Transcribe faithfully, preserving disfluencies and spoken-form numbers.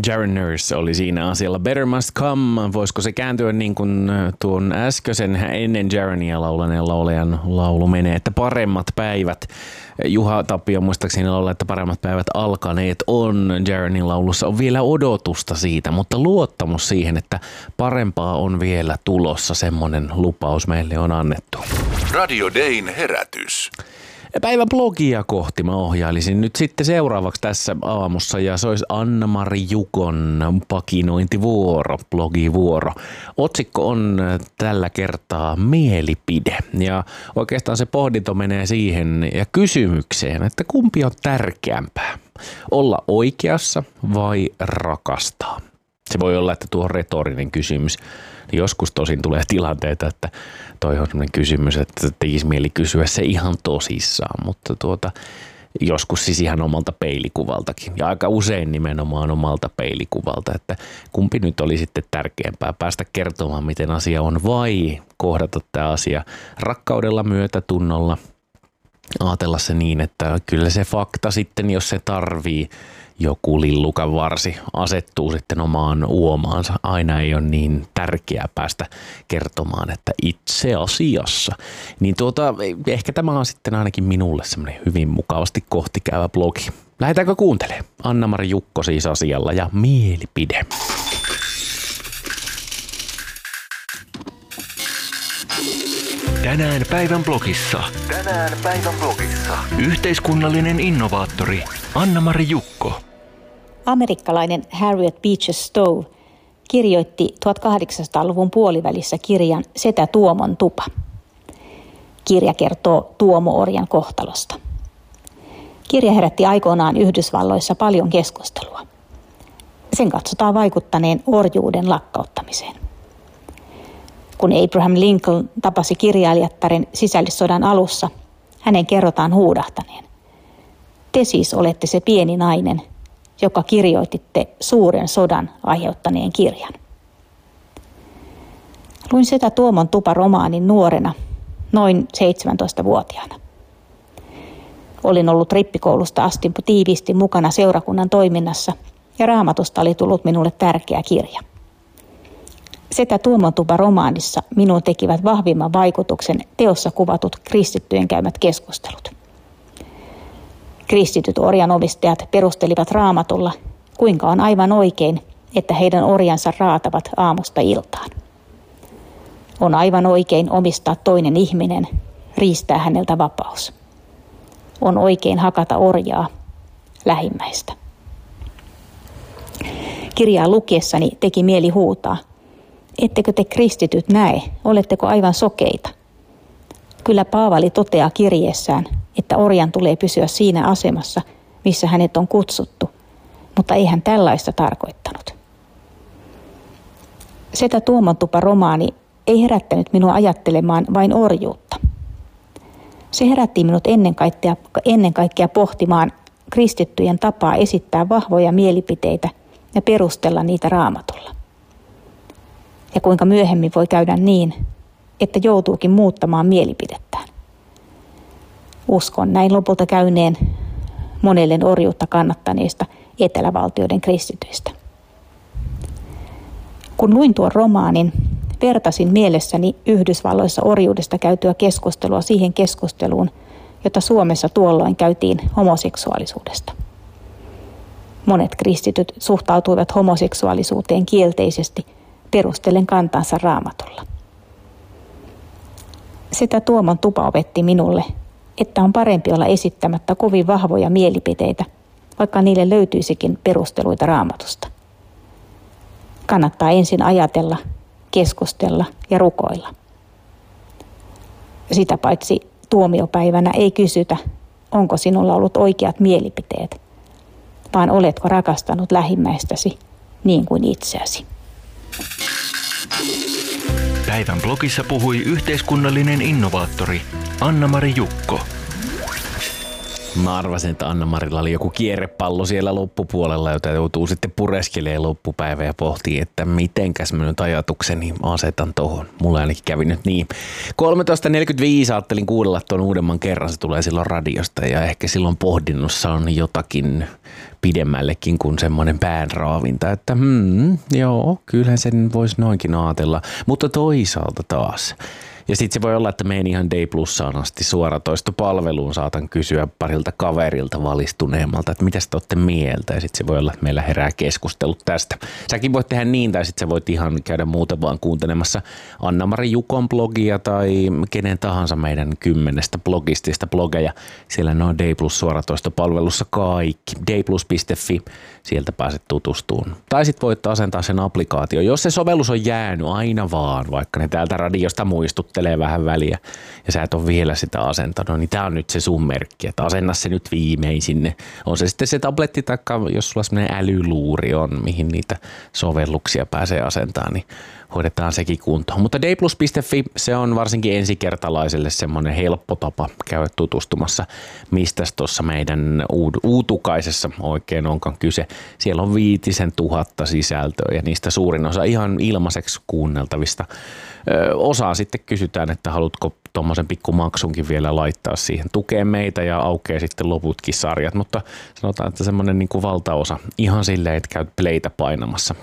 Jaren Nurse oli siinä asialla. Better Must Come, voisiko se kääntyä niin kuin tuon äskeisen ennen Jarenia laulaneen laulajan laulu menee, että paremmat päivät. Juha Tapio muistaakseni laulaa, että paremmat päivät alkaneet on. Jarenin laulussa on vielä odotusta siitä, mutta luottamus siihen, että parempaa on vielä tulossa, semmoinen lupaus meille on annettu. Radio Dayn herätys. Päivän blogia kohti mä ohjailisin nyt sitten seuraavaksi tässä aamussa ja se olisi Anna-Mari Jukon pakinointivuoro, blogivuoro. Otsikko on tällä kertaa mielipide ja oikeastaan se pohdinto menee siihen ja kysymykseen, että kumpi on tärkeämpää, olla oikeassa vai rakastaa. Se voi olla, että tuo on retorinen kysymys. Joskus tosin tulee tilanteita, että toi on sellainen kysymys, että tekisi mieli kysyä se ihan tosissaan, mutta tuota, joskus siis ihan omalta peilikuvaltakin ja aika usein nimenomaan omalta peilikuvalta, että kumpi nyt oli sitten tärkeämpää, päästä kertomaan miten asia on vai kohdata tämä asia rakkaudella, myötätunnolla, ajatella se niin, että kyllä se fakta sitten, jos se tarvii, joku lillukan varsi asettuu sitten omaan uomaansa. Aina ei ole niin tärkeää päästä kertomaan, että itse asiassa. Niin tuota, ehkä tämä on sitten ainakin minulle semmoinen hyvin mukavasti kohtikäyvä blogi. Lähdetäänkö kuuntelemaan? Anna-Mari Jukko siis asialla ja mielipide. Tänään päivän blogissa. Tänään päivän blogissa. Yhteiskunnallinen innovaattori Anna-Mari Jukko. Amerikkalainen Harriet Beecher Stowe kirjoitti tuhatkahdeksansataaluvun puolivälissä kirjan Setä Tuomon tupa. Kirja kertoo Tuomo-orjan kohtalosta. Kirja herätti aikoinaan Yhdysvalloissa paljon keskustelua. Sen katsotaan vaikuttaneen orjuuden lakkauttamiseen. Kun Abraham Lincoln tapasi kirjailijattaren sisällissodan alussa, hänen kerrotaan huudahtaneen: "Te siis olette se pieni nainen, joka kirjoititte suuren sodan aiheuttaneen kirjan." Luin Setä Tuomon tupa -romaanin nuorena, noin seitsemäntoistavuotiaana. Olin ollut rippikoulusta asti tiiviisti mukana seurakunnan toiminnassa ja Raamatusta oli tullut minulle tärkeä kirja. Setä Tuomon tupa -romaanissa minuun tekivät vahvimman vaikutuksen teossa kuvatut kristittyjen käymät keskustelut. Kristityt orjanomistajat perustelivat Raamatulla, kuinka on aivan oikein, että heidän orjansa raatavat aamusta iltaan. On aivan oikein omistaa toinen ihminen, riistää häneltä vapaus. On oikein hakata orjaa, lähimmäistä. Kirjaa lukiessani teki mieli huutaa: "Ettekö te kristityt näe, oletteko aivan sokeita? Kyllä Paavali toteaa kirjeessään, että orjan tulee pysyä siinä asemassa, missä hänet on kutsuttu, mutta ei hän tällaista tarkoittanut." Setä Tuomon tupa -romaani ei herättänyt minua ajattelemaan vain orjuutta. Se herätti minut ennen kaikkea, ennen kaikkea pohtimaan kristittyjen tapaa esittää vahvoja mielipiteitä ja perustella niitä Raamatulla. Ja kuinka myöhemmin voi käydä niin, että joutuukin muuttamaan mielipidettään. Uskon näin lopulta käyneen monelle orjuutta kannattaneista etelävaltioiden kristityistä. Kun luin tuon romaanin, vertasin mielessäni Yhdysvalloissa orjuudesta käytyä keskustelua siihen keskusteluun, jota Suomessa tuolloin käytiin homoseksuaalisuudesta. Monet kristityt suhtautuivat homoseksuaalisuuteen kielteisesti perustellen kantansa Raamatulla. Setä Tuomon tupa opetti minulle, että on parempi olla esittämättä kovin vahvoja mielipiteitä, vaikka niille löytyisikin perusteluita Raamatusta. Kannattaa ensin ajatella, keskustella ja rukoilla. Sitä paitsi tuomiopäivänä ei kysytä, onko sinulla ollut oikeat mielipiteet, vaan oletko rakastanut lähimmäistäsi niin kuin itseäsi. Päivän blogissa puhui yhteiskunnallinen innovaattori Anna-Mari Jukko. Mä arvasin, että Anna-Marilla oli joku kierrepallo siellä loppupuolella, jota joutuu sitten pureskelemaan loppupäivä ja pohtii, että mitenkäs mä nyt ajatukseni asetan tohon. Mulla ainakin kävi nyt niin. kolmetoista neljäkymmentäviisi ajattelin kuunnella tuon uudemman kerran, se tulee silloin radiosta ja ehkä silloin pohdinnossa on jotakin pidemmällekin kuin semmoinen päänraavinta, että hmm, joo, kyllähän sen voisi noinkin ajatella, mutta toisaalta taas. Ja sitten se voi olla, että menen ihan Day Plussaan asti suoratoistopalveluun, saatan kysyä parilta kaverilta valistuneemmalta, että mitä te olette mieltä, ja sitten se voi olla, että meillä herää keskustelut tästä. Säkin voit tehdä niin, tai sitten sä voit ihan käydä muuten vaan kuuntelemassa Anna-Mari Jukon blogia tai kenen tahansa meidän kymmenestä blogistista blogeja. Siellä ne on Day Plus suoratoistopalvelussa kaikki. dayplus piste fi, sieltä pääset tutustumaan. Tai sitten voit asentaa sen applikaatio, jos se sovellus on jäänyt aina vaan, vaikka ne täältä radiosta muistuttelee vähän väliä ja sä et ole vielä sitä asentanut, niin tää on nyt se sun merkki, että asenna se nyt viimein sinne. On se sitten se tabletti tai jos sulla semmoinen älyluuri on, mihin niitä sovelluksia pääsee asentamaan, niin hoidetaan sekin kuntoon. Mutta dayplus piste fi, se on varsinkin ensikertalaiselle semmoinen helppo tapa käydä tutustumassa, mistä tuossa meidän uutukaisessa oikein onkaan kyse. Siellä on viitisen tuhatta sisältöä ja niistä suurin osa ihan ilmaiseksi kuunneltavista. Osaan sitten kysytään, että haluatko tuommoisen pikkumaksunkin vielä laittaa siihen. Tukee meitä ja aukeaa sitten loputkin sarjat, mutta sanotaan, että semmoinen niin kuin valtaosa ihan silleen, että käyt playtä painamassa.